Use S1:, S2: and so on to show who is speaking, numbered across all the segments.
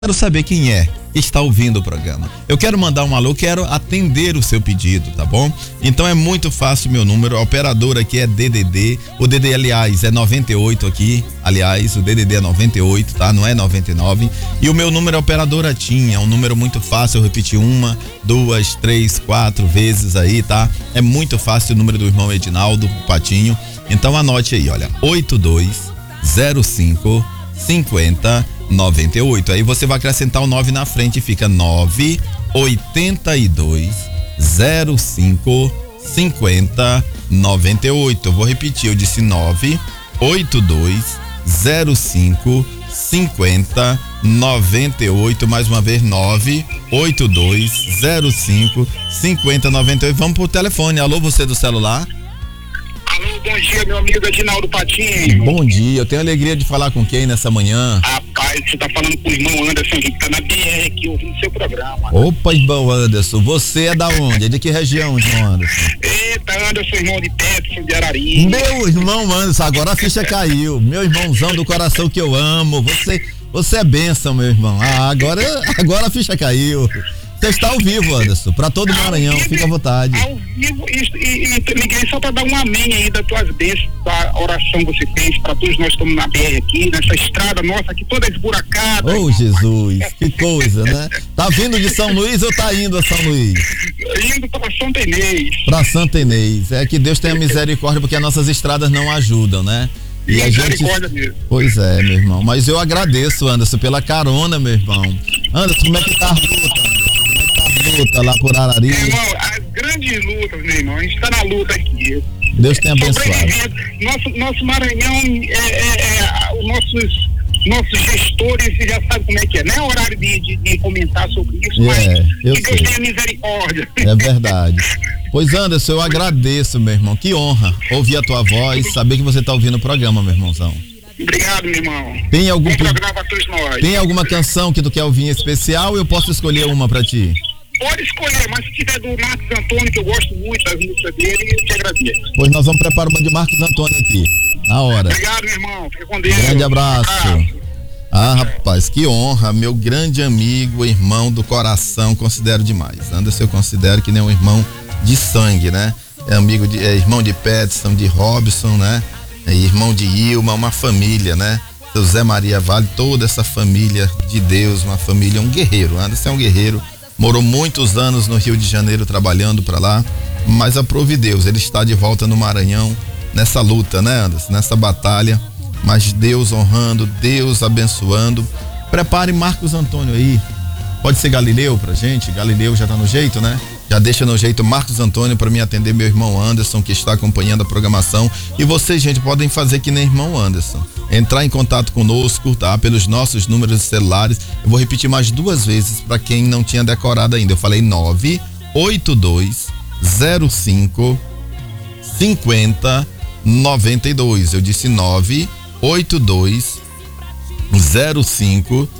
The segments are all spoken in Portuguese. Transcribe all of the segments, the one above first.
S1: Quero saber quem é que está ouvindo o programa. Eu quero mandar um alô, quero atender o seu pedido, tá bom? Então é muito fácil meu número, a operadora aqui é DDD, o DDD aliás é 98 aqui, aliás o DDD é 98, tá? Não é 99. E o meu número é operadora TIM, é um número muito fácil, eu repeti 1, 2, 3, 4 vezes aí, tá? É muito fácil o número do irmão Edinaldo, o Patinho. Então anote aí, olha, 8205 5098. Aí você vai acrescentar o 9 na frente e fica 982 05 5098. Eu vou repetir, eu disse 982 05 5098. Mais uma vez, 982 05 5098. Vamos pro telefone. Alô, você do celular?
S2: Alô, bom dia, meu amigo Edinaldo Patinho.
S1: Bom dia, eu tenho alegria de falar com quem nessa manhã?
S2: Rapaz, você tá falando com o irmão Anderson, que tá na BR aqui ouvindo seu programa.
S1: Opa, irmão Anderson, você é da onde? É de que região, irmão Anderson?
S2: Eita, Anderson, irmão de Peterson, de Arari.
S1: Meu irmão Anderson, agora a ficha caiu. Meu irmãozão do coração que eu amo. Você é bênção, meu irmão. Agora a ficha caiu. Você está ao vivo, Anderson, para todo o Maranhão, fica à vontade.
S2: Ao vivo, e liguei só para dar um amém aí das tuas bênçãos, da oração que você fez para todos nós que estamos na BR aqui, nessa estrada nossa aqui toda esburacada.
S1: Oh, Jesus, que coisa, né? Tá vindo de São Luís ou tá indo a São Luís?
S2: Indo para Santa Inês.
S1: Para Santa Inês, é que Deus tenha misericórdia porque as nossas estradas não ajudam, né? E a gente...
S2: mesmo.
S1: Pois é, meu irmão, mas eu agradeço, Anderson, pela carona, meu irmão. Anderson, como é que tá a luta, Anderson? Luta lá por Arari.
S2: Meu irmão, as grandes lutas, meu irmão, a gente está na luta aqui.
S1: Deus tenha abençoado.
S2: Nosso Maranhão, os nossos gestores já sabem como é que é. Não é horário de comentar sobre isso, mas que Deus tenha misericórdia.
S1: É verdade. Pois, Anderson, eu agradeço, meu irmão. Que honra ouvir a tua voz, saber que você está ouvindo o programa, meu irmãozão.
S2: Obrigado, meu irmão.
S1: Tem algum
S2: programa para todos nós.
S1: Tem alguma canção que tu quer ouvir em especial? Eu posso escolher uma para ti?
S2: Pode escolher, mas se tiver do Marcos Antônio, que eu gosto muito das músicas dele, eu te agradeço.
S1: Pois nós vamos preparar uma de Marcos Antônio aqui, na hora.
S2: Obrigado, meu irmão. Fica com Deus.
S1: Grande abraço. Ah, rapaz, que honra, meu grande amigo, irmão do coração, considero demais. Anderson, eu considero que nem um irmão de sangue, né? É irmão de Peterson, de Robson, né? É irmão de Ilma, uma família, né? Seu Zé Maria Vale, toda essa família de Deus, uma família, um guerreiro. Anderson é um guerreiro. Morou muitos anos no Rio de Janeiro trabalhando para lá, mas aprove Deus, ele está de volta no Maranhão nessa luta, né, Anderson? Nessa batalha, mas Deus honrando, Deus abençoando. Prepare Marcos Antônio aí. Pode ser Galileu pra gente? Galileu já tá no jeito, né? Já deixa no jeito Marcos Antônio para me atender meu irmão Anderson, que está acompanhando a programação. E vocês, gente, podem fazer que nem irmão Anderson. Entrar em contato conosco, tá? Pelos nossos números de celulares. Eu vou repetir mais 2 vezes para quem não tinha decorado ainda. Eu falei 982 05 5092. Eu disse 982 05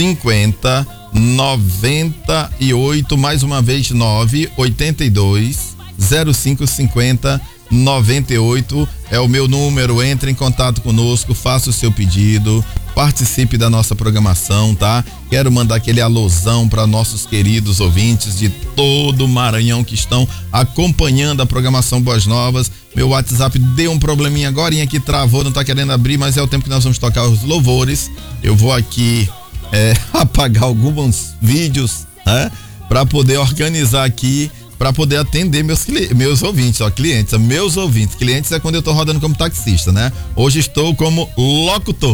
S1: 5098, mais uma vez 982 05 50 98 é o meu número. Entre em contato conosco, faça o seu pedido, participe da nossa programação, tá? Quero mandar aquele alôzão para nossos queridos ouvintes de todo o Maranhão que estão acompanhando a programação Boas Novas. Meu WhatsApp deu um probleminha agorinha que travou, não tá querendo abrir, mas é o tempo que nós vamos tocar os louvores. Eu vou aqui apagar alguns vídeos, né? Para poder organizar aqui, para poder atender meus ouvintes, clientes, meus ouvintes. Clientes é quando eu tô rodando como taxista, né? Hoje estou como locutor.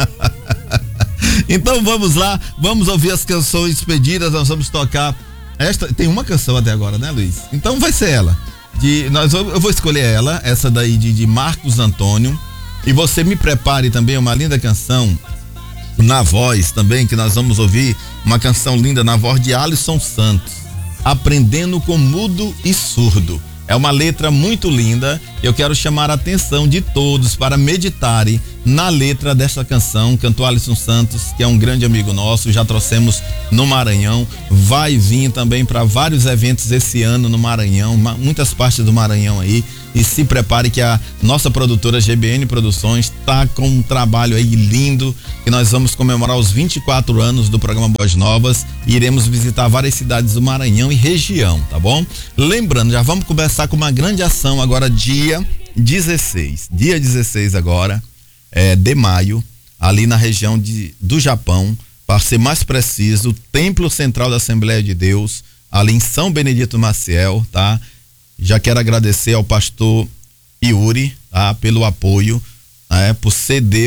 S1: Então vamos lá, vamos ouvir as canções pedidas, nós vamos tocar tem uma canção até agora, né, Luiz? Então vai ser ela. Eu vou escolher ela, essa daí de Marcos Antônio, e você me prepare também uma linda canção na voz também, que nós vamos ouvir uma canção linda na voz de Alisson Santos, Aprendendo com Mudo e Surdo. É uma letra muito linda. Eu quero chamar a atenção de todos para meditarem na letra dessa canção. Cantou Alisson Santos, que é um grande amigo nosso, já trouxemos no Maranhão, vai vir também para vários eventos esse ano no Maranhão, muitas partes do Maranhão aí. E se prepare que a nossa produtora GBN Produções está com um trabalho aí lindo, que nós vamos comemorar os 24 anos do programa Boas Novas e iremos visitar várias cidades do Maranhão e região, tá bom? Lembrando, já vamos começar com uma grande ação agora dia 16 agora, de maio, ali na região do Japão, para ser mais preciso, o Templo Central da Assembleia de Deus, ali em São Benedito Maciel, tá? Já quero agradecer ao pastor Yuri, tá? Pelo apoio, por ceder